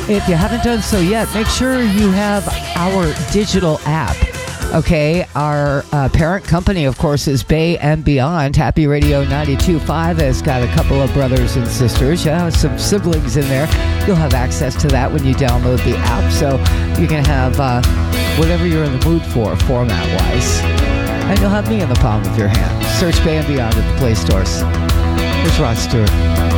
If you haven't done so yet, make sure you have our digital app. Okay, our parent company, of course, is Bay and Beyond. Happy Radio 92.5 has got a couple of brothers and sisters, some siblings in there. You'll have access to that when you download the app, so you can have whatever you're in the mood for, format-wise. And you'll have me in the palm of your hand. Search Bay and Beyond at the Play Stores. Here's Rod Stewart.